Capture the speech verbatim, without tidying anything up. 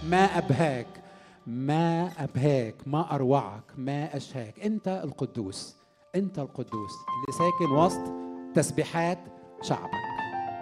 ما أبهاك، ما أبهاك، ما أروعك، ما أشهاك. أنت القدوس، أنت القدوس اللي ساكن وسط تسبيحات شعبك.